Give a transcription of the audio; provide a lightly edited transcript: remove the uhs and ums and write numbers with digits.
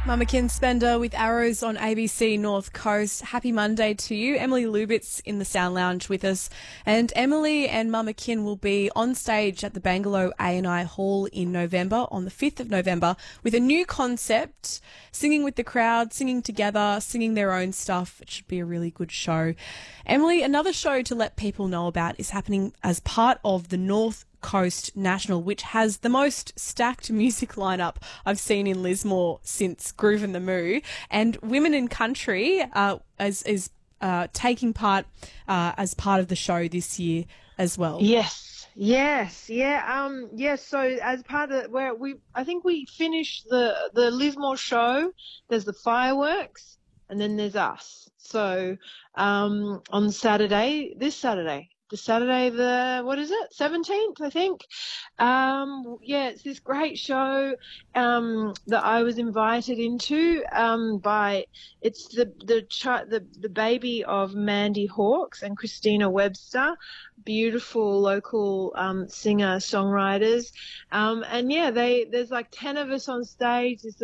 Mama Kin Spender with Arrows on ABC North Coast. Happy Monday to you. Emily Lubitz in the Sound Lounge with us. And Emily and Mama Kin will be on stage at the Bangalow A&I Hall in November, on the 5th of November, with a new concept, singing with the crowd, singing together, singing their own stuff. It should be a really good show. Emily, another show to let people know about is happening as part of the North Coast National, which has the most stacked music lineup I've seen in Lismore since Groove and the Moo, and Women in Country is taking part as part of the show this year as well. Yes, yeah. So as part of I think we finished the Lismore show. There's the fireworks, and then there's us. So on Saturday, this Saturday. The Saturday, what is it? 17th, I think. It's this great show that I was invited into it's the baby of Mandy Hawkes and Christina Webster, beautiful local singer songwriters, there's like 10 of us on stage. There's